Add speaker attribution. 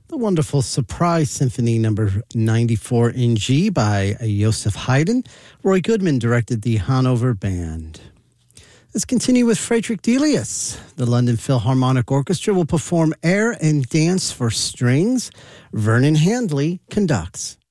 Speaker 1: The wonderful Surprise Symphony number 94 in G by Joseph Haydn. Roy Goodman directed the Hanover Band. Let's continue with Frederick Delius. The London Philharmonic Orchestra will perform Air and Dance for Strings. Vernon Handley conducts.